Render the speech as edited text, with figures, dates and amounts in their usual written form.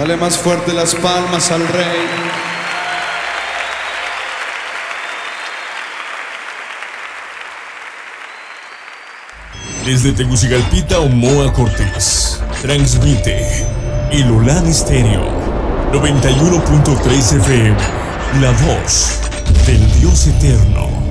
Dale más fuerte las palmas al Rey. Desde Tegucigalpita, Omoa Cortés, transmite El Olan Estéreo 91.3 FM, la voz del Dios eterno.